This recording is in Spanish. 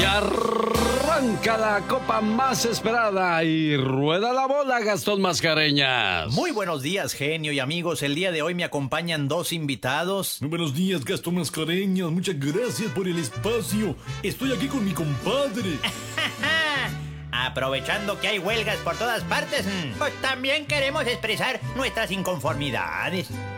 Arranca la copa más esperada y rueda la bola, Gastón Mascareñas. Muy buenos días, genio y amigos. El día de hoy me acompañan dos invitados. Muy buenos días, Gastón Mascareñas. Muchas gracias por el espacio. Estoy aquí con mi compadre. Aprovechando que hay huelgas por todas partes, pues también queremos expresar nuestras inconformidades.